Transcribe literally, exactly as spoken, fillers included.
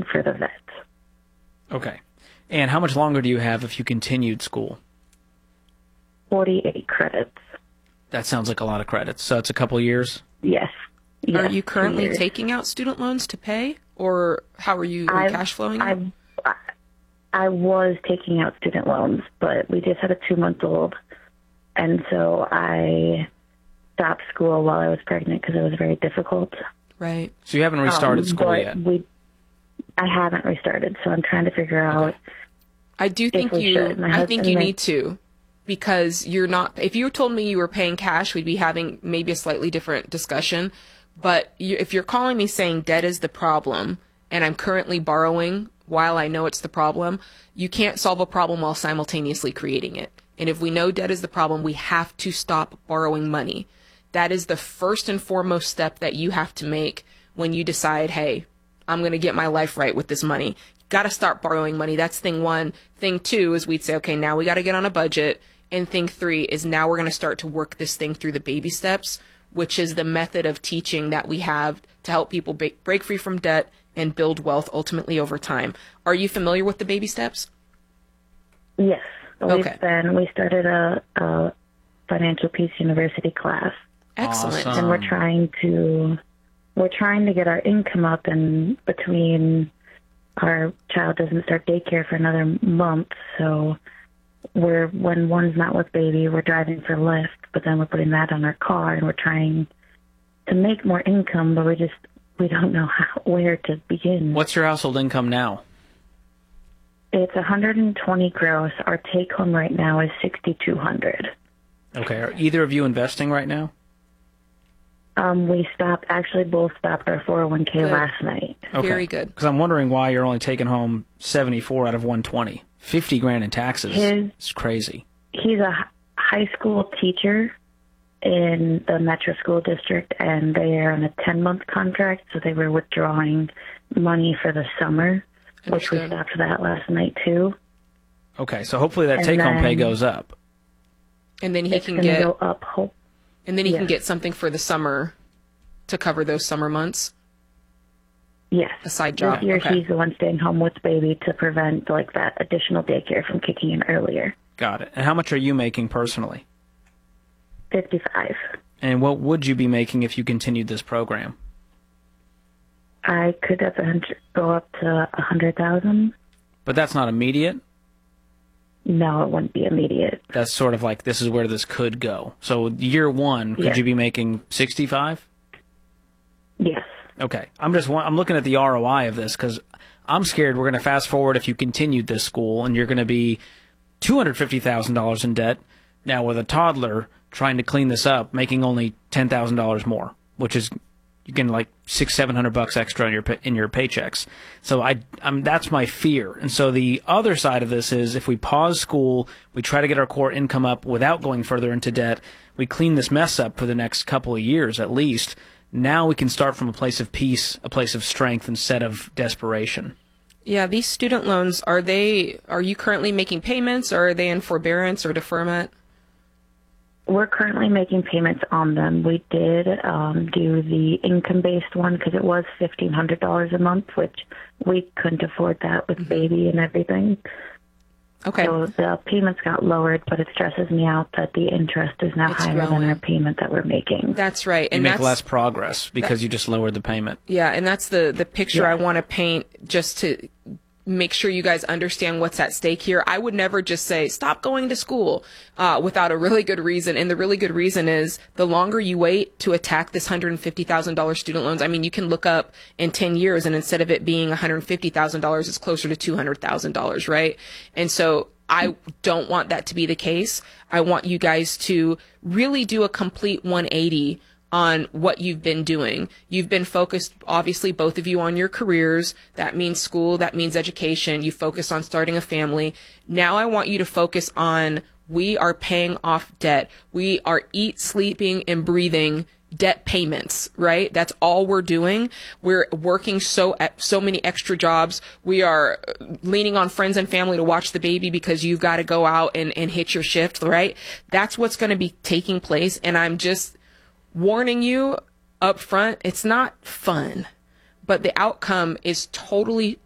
for the vet. Okay. And how much longer do you have if you continued school? forty-eight credits. That sounds like a lot of credits. So it's a couple years? Yes. yes are you currently taking out student loans to pay, or how are you are you cash flowing? I, I was taking out student loans, but we just had a two-month-old, and so I stopped school while I was pregnant because it was very difficult. Right. So you haven't restarted um, school but yet? We, I haven't restarted, so I'm trying to figure out. Okay. I do think you. I think you need to, because you're not. If you told me you were paying cash, we'd be having maybe a slightly different discussion. But you, if you're calling me saying debt is the problem, and I'm currently borrowing while I know it's the problem, you can't solve a problem while simultaneously creating it. And if we know debt is the problem, we have to stop borrowing money. That is the first and foremost step that you have to make when you decide, hey, I'm going to get my life right with this money. Got to start borrowing money. That's thing one. Thing two is we'd say, okay, now we got to get on a budget. And thing three is now we're going to start to work this thing through the baby steps, which is the method of teaching that we have to help people ba- break free from debt and build wealth ultimately over time. Are you familiar with the baby steps? Yes. We've Okay. been, we started a, a Financial Peace University class. Excellent. Awesome. And we're trying to, we're trying to get our income up, and between our child doesn't start daycare for another month, so we're, when one's not with baby, we're driving for Lyft, but then we're putting that on our car, and we're trying to make more income, but we just, we don't know how, where to begin. What's your household income now? It's one hundred twenty gross. Our take home right now is sixty-two hundred. Okay. Are either of you investing right now? Um, we stopped, actually both stopped our four oh one k Good. last night. Okay. Very good. Because I'm wondering why you're only taking home seventy-four out of one twenty. fifty grand in taxes. His- It's crazy. He's a h- high school teacher in the Metro School District, and they are on a ten-month contract, so they were withdrawing money for the summer, which we Understood. stopped that last night, too. Okay, so hopefully that And take-home pay then- goes up. And then he It's can going to get go up. Hope. and then he can yes. get something for the summer to cover those summer months. Yes. A side job. This year, Okay. he's the one staying home with baby to prevent like that additional daycare from kicking in earlier. Got it. And how much are you making personally? fifty-five. And what would you be making if you continued this program? I could up a hundred, go up to a hundred thousand. But that's not immediate. No, it wouldn't be immediate. That's sort of like this is where this could go. So year one, could Yeah. you be making sixty-five? Yes. Okay. I'm just wa- I'm looking at the R O I of this because I'm scared we're going to fast forward if you continued this school and you're going to be two hundred fifty thousand dollars in debt now with a toddler trying to clean this up, making only ten thousand dollars more, which is you're getting like six, seven hundred bucks extra in your pa- in your paychecks. So I, I'm that's my fear. And so the other side of this is if we pause school, we try to get our core income up without going further into debt, we clean this mess up for the next couple of years at least. Now we can start from a place of peace, a place of strength instead of desperation. Yeah, these student loans, are they are you currently making payments, or are they in forbearance or deferment? We're currently making payments on them. We did um, do the income-based one because it was fifteen hundred dollars a month, which we couldn't afford that with baby and everything. Okay. So the payments got lowered, but it stresses me out that the interest is now It's higher growing. than our payment that we're making. That's right. You And make that's less progress because you just lowered the payment. Yeah, and that's the the picture Yeah. I want to paint, just to make sure you guys understand what's at stake here. I would never just say stop going to school uh, without a really good reason, and the really good reason is the longer you wait to attack this one hundred fifty thousand dollars student loans. I mean, you can look up in ten years, and instead of it being one hundred fifty thousand dollars, it's closer to two hundred thousand dollars, right? And so I don't want that to be the case. I want you guys to really do a complete one eighty on what you've been doing. You've been focused, obviously, both of you on your careers. That means school, that means education. You focus on starting a family. Now I want you to focus on we are paying off debt. We are eat, sleeping, and breathing debt payments, right? That's all we're doing. We're working so so many extra jobs. We are leaning on friends and family to watch the baby because you've got to go out and, and hit your shift, right? That's what's going to be taking place. And I'm just warning you up front, it's not fun, but the outcome is totally,